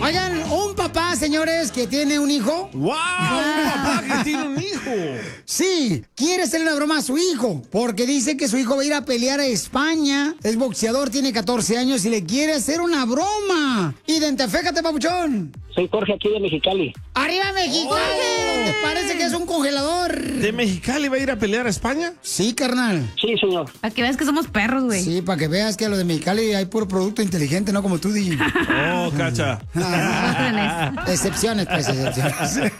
Oigan, un papá, señores, que tiene un hijo. ¡Wow! Un papá que tiene un hijo. Sí, quiere hacerle una broma a su hijo, porque dice que su hijo va a ir a pelear a España. Es boxeador, tiene 14 años y le quiere hacer una broma. Identifícate, papuchón. Soy Jorge, aquí de Mexicali. ¡Arriba, Mexicali! ¿Te parece que es un congelador? ¿De Mexicali va a ir a pelear a España? Sí, carnal. Sí, señor. Para que veas que somos perros, güey. Sí, para que veas que a lo de Mexicali hay puro producto inteligente, no como tú, DJ. Oh, cacha. Excepciones, pues, excepciones.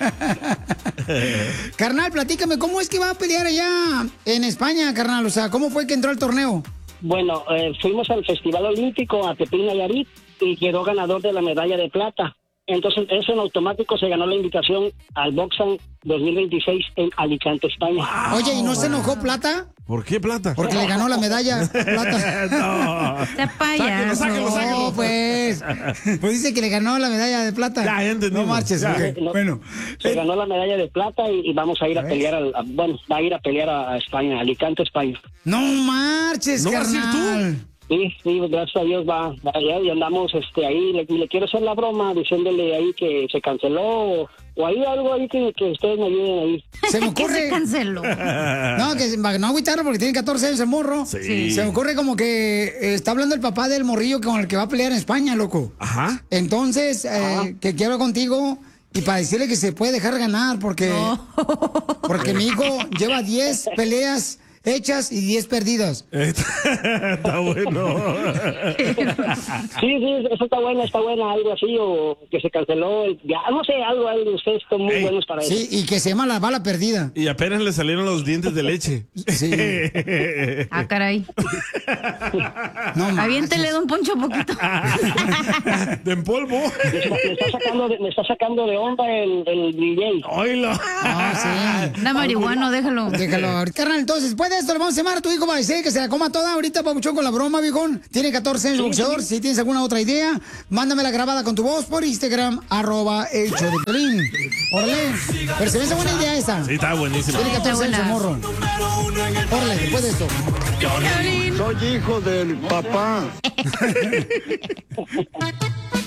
Carnal, platícame, ¿cómo es que va a pelear allá en España, carnal? O sea, ¿cómo fue que entró al torneo? Bueno, fuimos al Festival Olímpico a Tepic, Nayarit, y quedó ganador de la medalla de plata. Entonces, eso en automático se ganó la invitación al Boxan 2026 en Alicante, España. Oye, ¿y no se enojó Plata? ¿Por qué plata? Porque le ganó la medalla plata. No. Te payaso. Sáquelo. No, pues. Pues dice que le ganó la medalla de plata. Ya entendimos. No marches. Ya. Okay. No, Bueno. se ganó la medalla de plata y vamos a ir a pelear va a ir a pelear a España, a Alicante, España. No marches, ¿No vas a ir carnal. Sí, gracias a Dios va allá y andamos ahí, le quiero hacer la broma diciéndole ahí que se canceló o hay algo ahí que ustedes me ayuden ahí. Se me ¿Qué ocurre. se canceló? No, que no agüitarlo porque tiene 14 años el morro. Sí. Se me ocurre como que está hablando el papá del morrillo con el que va a pelear en España, loco. Ajá. Entonces, que quiero hablar contigo y para decirle que se puede dejar ganar porque mi hijo lleva 10 peleas hechas y 10 perdidas. Está bueno. Sí, eso está buena, algo así, o que se canceló, no sé, algo, ustedes son muy buenos para eso. Sí, y que se llama la bala perdida. Y apenas le salieron los dientes de leche. Sí. Ah, caray. No, Aviéntele, don Poncho, poquito. De en polvo. Me está sacando de onda el DJ. ¡Oilo! Ah, sí. Da marihuano, déjalo. Déjalo. Carnal, entonces, después de esto le vamos a llamar a tu hijo para decir que se la coma toda ahorita, papuchón, con la broma, viejón. Tiene 14 años, boxeador. Si tienes alguna otra idea, mándamela grabada con tu voz por Instagram, @el show de Piolín. Órale. Pero se me hace buena idea esa. Sí, está buenísimo. Tiene 14 años el morro. Órale, después de esto. Soy hijo del papá.